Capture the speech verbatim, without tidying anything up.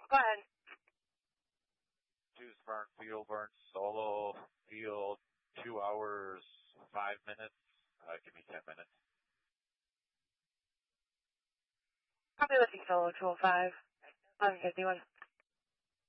Go ahead. Juice burn, field burn, solo, field, two hours, five minutes. Uh, give me ten minutes. Copy with you, solo two oh five, eleven fifty-one.